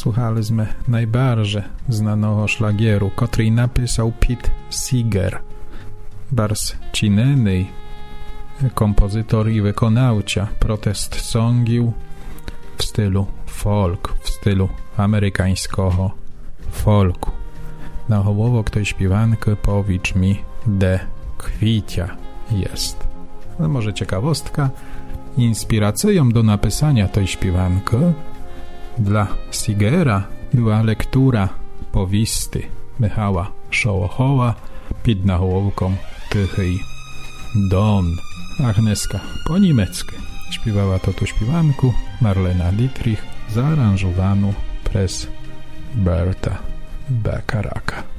Słuchaliśmy najbardziej znanego szlagieru, który napisał Pete Seeger. Bars czynny kompozytor i wykonawca protest songił w stylu folk, w stylu amerykańskiego folku. Na hołowok tej śpiewanki powiedz mi, de kwicia jest. No może ciekawostka, inspiracją do napisania tej śpiewanki dla Seegera była lektura powisty Michała Szołochowa pod nahołowką Tychy Don. Agneska po niemiecku śpiewała to tu śpiewanku Marlena Dietrich zaaranżowaną przez Berta Beckaraka.